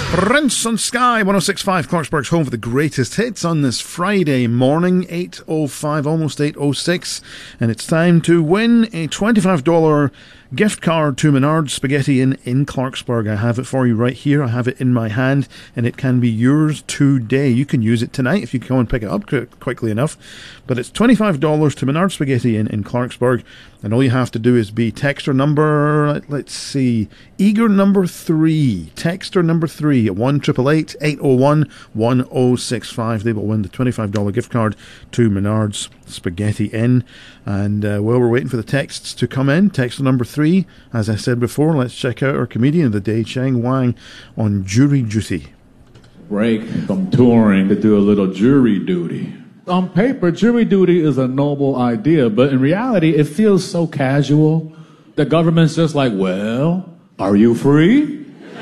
Prince on Sky 106.5, Clarksburg's home for the greatest hits on this Friday morning, 8:05, almost 8:06, and it's time to win a $25 gift card to Menards Spaghetti in Clarksburg. I have it for you right here. I have it in my hand, and it can be yours today. You can use it tonight if you come and pick it up quickly enough. But it's $25 to Menards Spaghetti in Clarksburg, and all you have to do is be texter number, let's see, eager number 3. Texter number 3 at 1-888-801-1065. They will win the $25 gift card to Menards Spaghetti Inn. And while we're waiting for the texts to come in, texter number 3, as I said before, let's check out our comedian of the day, Sheng Wang, on jury duty. Break from touring to do a little jury duty. On paper, jury duty is a noble idea, but in reality, it feels so casual. The government's just like, well, are you free?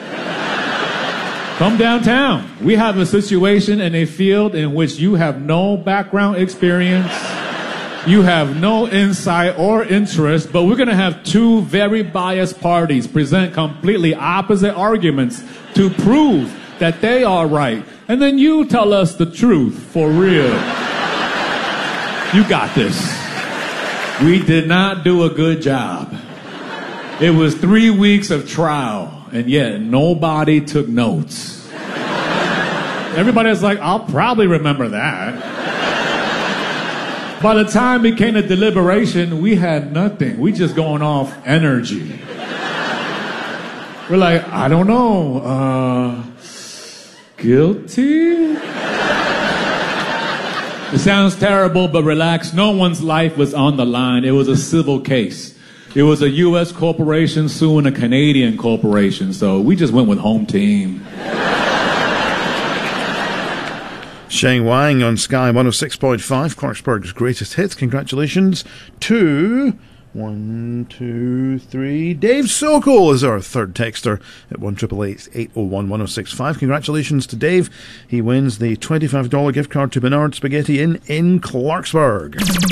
Come downtown. We have a situation in a field in which you have no background experience, you have no insight or interest, but we're going to have two very biased parties present completely opposite arguments to prove that they are right. And then you tell us the truth for real. You got this. We did not do a good job. It was 3 weeks of trial, and yet nobody took notes. Everybody's like, I'll probably remember that. By the time it came to deliberation, we had nothing. We just going off energy. We're like, I don't know, guilty? It sounds terrible, but relax. No one's life was on the line. It was a civil case. It was a U.S. corporation suing a Canadian corporation, so we just went with home team. Sheng Wang on Sky 106.5, Clarksburg's greatest hits. Congratulations to 1, 2, 3. Dave Sokol is our third texter at 1-888-801-1065. Congratulations to Dave. He wins the $25 gift card to Menards Spaghetti in Clarksburg.